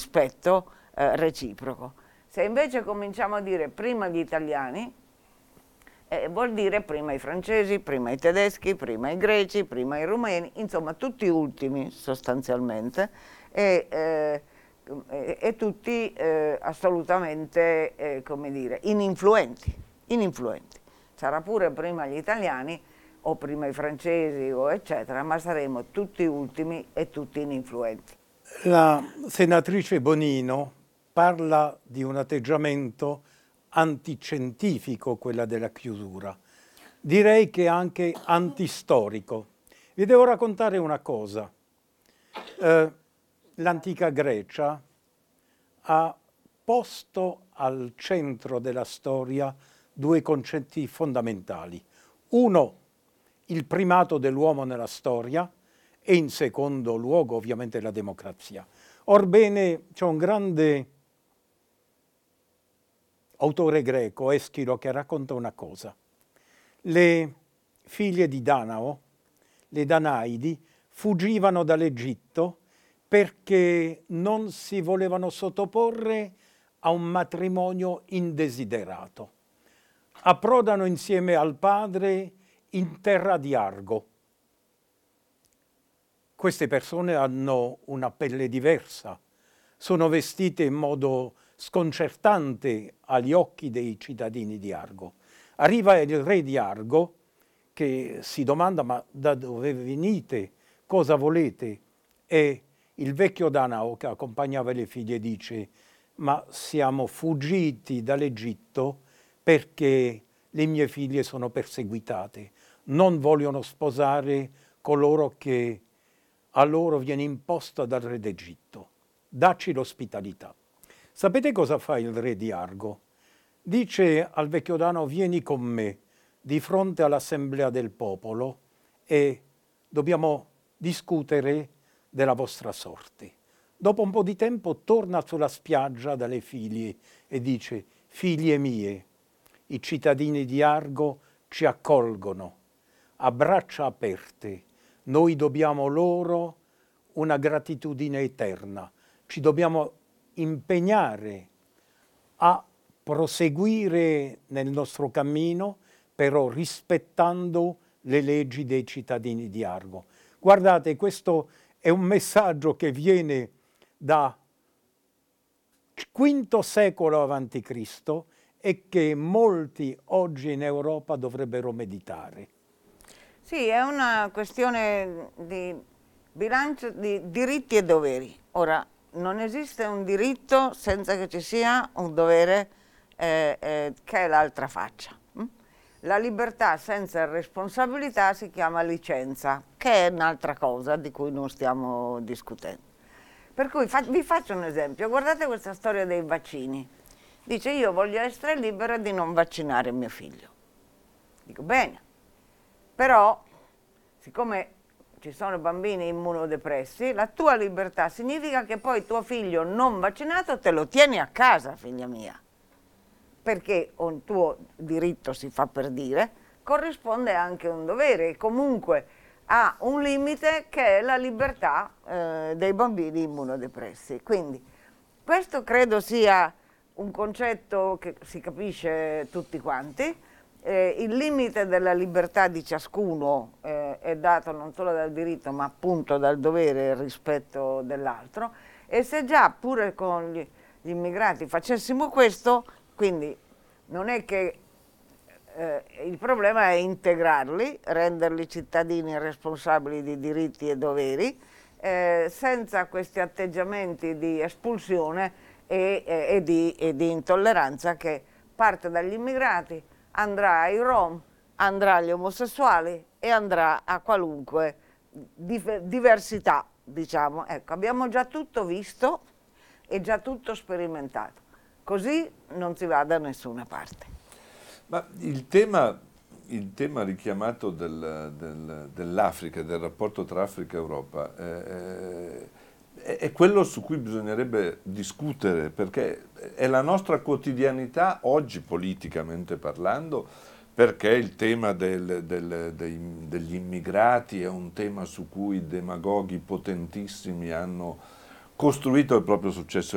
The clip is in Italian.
rispetto reciproco. Se invece cominciamo a dire prima gli italiani, vuol dire prima i francesi, prima i tedeschi, prima i greci, prima i rumeni, insomma tutti ultimi sostanzialmente e tutti assolutamente, come dire, ininfluenti. Sarà pure prima gli italiani o prima i francesi o eccetera, ma saremo tutti ultimi e tutti ininfluenti. La senatrice Bonino parla di un atteggiamento antiscientifico, quella della chiusura. Direi che anche antistorico. Vi devo raccontare una cosa. L'antica Grecia ha posto al centro della storia due concetti fondamentali. Uno, il primato dell'uomo nella storia, e in secondo luogo ovviamente la democrazia. Orbene, c'è un grande autore greco, Eschilo, che racconta una cosa. Le figlie di Danao, le Danaidi, fuggivano dall'Egitto perché non si volevano sottoporre a un matrimonio indesiderato. Approdano insieme al padre in terra di Argo. Queste persone hanno una pelle diversa, sono vestite in modo sconcertante agli occhi dei cittadini di Argo. Arriva il re di Argo che si domanda: ma da dove venite? Cosa volete? E il vecchio Danao che accompagnava le figlie dice: ma siamo fuggiti dall'Egitto perché le mie figlie sono perseguitate, non vogliono sposare coloro che a loro viene imposta dal re d'Egitto. Dacci l'ospitalità. Sapete cosa fa il re di Argo? Dice al vecchio Danao: vieni con me di fronte all'assemblea del popolo e dobbiamo discutere della vostra sorte. Dopo un po' di tempo torna sulla spiaggia dalle figlie e dice: figlie mie, i cittadini di Argo ci accolgono a braccia aperte. Noi dobbiamo loro una gratitudine eterna. Ci dobbiamo impegnare a proseguire nel nostro cammino, però rispettando le leggi dei cittadini di Argo. Guardate, questo è un messaggio che viene da V secolo avanti Cristo e che molti oggi in Europa dovrebbero meditare. Sì, è una questione di bilancio di diritti e doveri. Ora, non esiste un diritto senza che ci sia un dovere che è l'altra faccia. La libertà senza responsabilità si chiama licenza, che è un'altra cosa di cui non stiamo discutendo. Per cui vi faccio un esempio. Guardate questa storia dei vaccini. Dice: io voglio essere libera di non vaccinare mio figlio. Dico: bene. Però, siccome ci sono bambini immunodepressi, la tua libertà significa che poi tuo figlio non vaccinato te lo tieni a casa, figlia mia, perché un tuo diritto, si fa per dire, corrisponde anche un dovere e comunque ha un limite che è la libertà dei bambini immunodepressi. Quindi questo credo sia un concetto che si capisce tutti quanti. Il limite della libertà di ciascuno è dato non solo dal diritto ma appunto dal dovere e il rispetto dell'altro, e se già pure con gli immigrati facessimo questo, quindi non è che il problema è integrarli, renderli cittadini responsabili di diritti e doveri, senza questi atteggiamenti di espulsione e di intolleranza che parte dagli immigrati, andrà ai rom, andrà agli omosessuali e andrà a qualunque diversità, diciamo. Ecco, abbiamo già tutto visto e già tutto sperimentato. Così non si va da nessuna parte. Ma il tema richiamato dell'Africa, del rapporto tra Africa e Europa, è quello su cui bisognerebbe discutere, perché è la nostra quotidianità oggi, politicamente parlando, perché il tema degli immigrati è un tema su cui demagoghi potentissimi hanno costruito il proprio successo